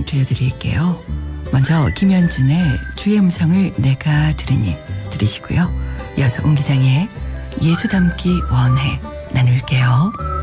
들려드릴게요. 먼저 김현진의 주의 음성을 내가 들으니 들으시고요. 이어서 옹기장의 예수 닮기 원해 나눌게요.